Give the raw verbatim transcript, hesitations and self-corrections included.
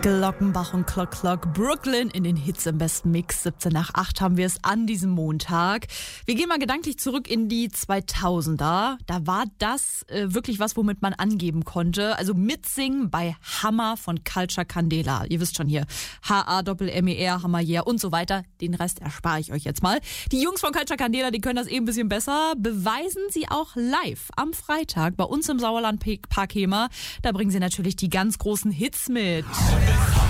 Glockenbach und Clock Clock, Brooklyn in den Hits im besten Mix. siebzehn nach acht haben wir es an diesem Montag. Wir gehen mal gedanklich zurück in die zweitausender. Da war das äh, wirklich was, womit man angeben konnte. Also mitsingen bei Hammer von Culture Candela. Ihr wisst schon hier, H A M M E R, Hammer yeah und so weiter. Den Rest erspare ich euch jetzt mal. Die Jungs von Culture Candela, die können das eben ein bisschen besser. Beweisen sie auch live am Freitag bei uns im Sauerland Park Hema. Da bringen sie natürlich die ganz großen Hits mit.